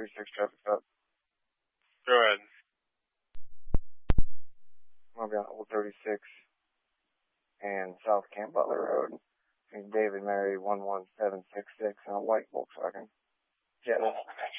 36 traffic stop. Go ahead. I'm going to be on Old 36 and South Camp Butler Road. David Mary 11766 on a white Volkswagen Jetta.